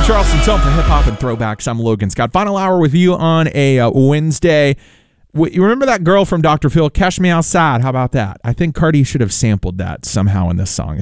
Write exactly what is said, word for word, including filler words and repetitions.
Charleston Tone for Hip Hop and Throwbacks. I'm Logan Scott. Final hour with you on a uh, Wednesday. W- you remember that girl from Doctor Phil? Cash Me Outside. How about that? I think Cardi should have sampled that somehow in this song.